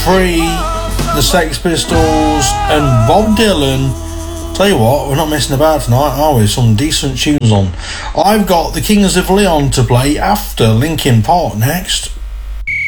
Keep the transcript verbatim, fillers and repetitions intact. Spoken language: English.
Free, the Sex Pistols, and Bob Dylan. Tell you what, we're not messing about tonight, are we? Some decent tunes on. I've got the Kings of Leon to play after Linkin Park next.